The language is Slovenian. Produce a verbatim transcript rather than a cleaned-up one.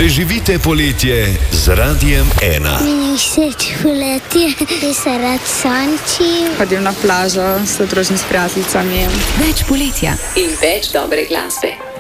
Preživite poletje z Radiem ena. Meni všeč poletje, ker se rad sončim. Hodim na plažo s družim s prijateljicami. Več poletja in več dobre glasbe.